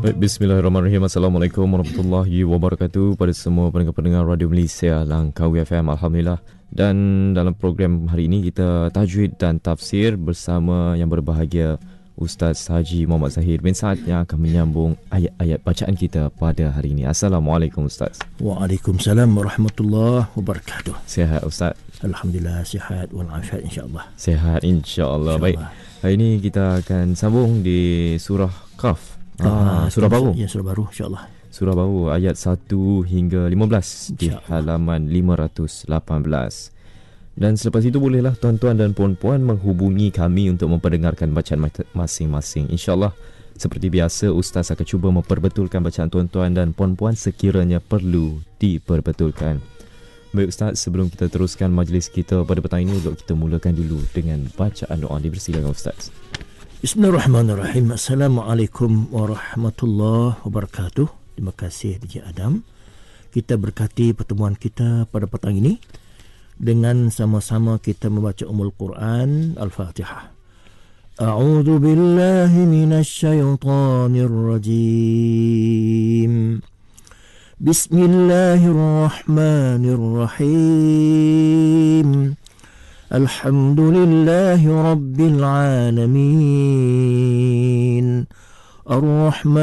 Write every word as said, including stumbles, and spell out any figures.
Baik, bismillahirrahmanirrahim. Assalamualaikum warahmatullahi wabarakatuh pada semua pendengar-pendengar Radio Malaysia Langkawi F M. Alhamdulillah. Dan dalam program hari ini kita tajwid dan tafsir bersama yang berbahagia Ustaz Haji Muhammad Zahir bin Saad yang akan menyambung ayat-ayat bacaan kita pada hari ini. Assalamualaikum Ustaz. Waalaikumsalam warahmatullahi wabarakatuh. Sihat Ustaz? Alhamdulillah sihat walafiat insya-Allah. Sihat insya-Allah. Baik. Hari ini kita akan sambung di surah Qaf. Ah, surah baru. Ya, surah baru insya-Allah. Surah baru ayat satu hingga lima belas di halaman lima ratus lapan belas. Dan selepas itu bolehlah tuan-tuan dan puan-puan menghubungi kami untuk memperdengarkan bacaan masing-masing. InsyaAllah seperti biasa Ustaz akan cuba memperbetulkan bacaan tuan-tuan dan puan-puan sekiranya perlu diperbetulkan. Baik Ustaz, sebelum kita teruskan majlis kita pada petang ini, untuk kita mulakan dulu dengan bacaan doa. Dipersilakan Ustaz. Bismillahirrahmanirrahim. Assalamualaikum warahmatullahi wabarakatuh. Terima kasih D J Adam. Kita berkati pertemuan kita pada petang ini dengan sama-sama kita membaca Ummul Quran Al-Fatihah. A'udzu billahi minasy syaithanir rajim. Bismillahirrahmanirrahim. Alhamdulillahi rabbil alamin. Ar-Rahman